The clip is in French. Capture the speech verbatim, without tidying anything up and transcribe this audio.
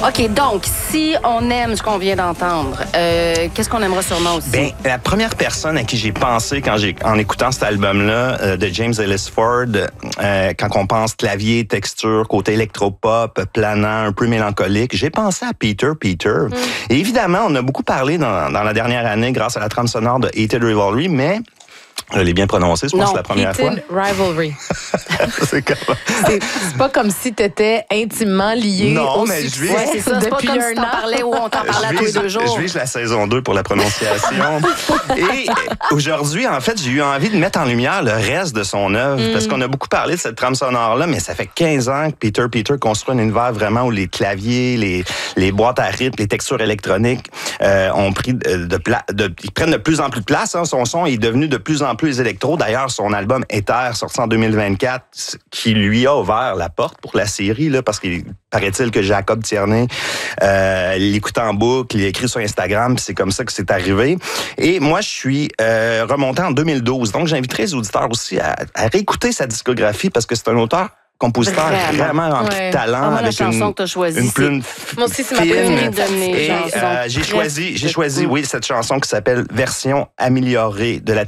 OK, donc, si on aime ce qu'on vient d'entendre, euh, qu'est-ce qu'on aimerait sûrement aussi? Bien, la première personne à qui j'ai pensé quand j'ai, en écoutant cet album-là euh, de James Ellis Ford, euh, quand on pense clavier, texture, côté électropop, planant, un peu mélancolique, j'ai pensé à Peter Peter. Mm. Et évidemment, on a beaucoup parlé dans, dans la dernière année grâce à la trame sonore de Heated Rivalry, mais je l'ai bien prononcé, je pense, non, la première Heated fois. Rivalry. c'est comme... c'est, c'est pas comme si t'étais intimement lié non, au mais succès je vis... ouais, c'est ça, c'est pas comme si t'en parlais ou on t'en parlait à tous les deux jours. Je vise la saison deux pour la prononciation. Et aujourd'hui, en fait, j'ai eu envie de mettre en lumière le reste de son œuvre, mm. parce qu'on a beaucoup parlé de cette trame sonore-là, mais ça fait quinze ans que Peter Peter construit un univers vraiment où les claviers, les, les boîtes à rythme, les textures électroniques euh, ont pris de, de, pla- de... Ils prennent de plus en plus de place. Hein. Son son est devenu de plus en plus électro. D'ailleurs, son album Ether, sorti en deux mille vingt-quatre, qui lui a ouvert la porte pour la série, là, parce qu'il paraît-il que Jacob Tierney euh, l'écoute en boucle, il a écrit sur Instagram, puis c'est comme ça que c'est arrivé. Et moi, je suis euh, remonté en deux mille douze. Donc, j'inviterai les auditeurs aussi à, à réécouter sa discographie, parce que c'est un auteur compositeur vraiment, vraiment rempli ouais. de talent, ah, moi, avec la chanson une, que t'as choisie, une plume moi aussi, c'est ma fine. préférée. Et euh, j'ai choisi, j'ai choisi, oui, cette chanson qui s'appelle Version améliorée de la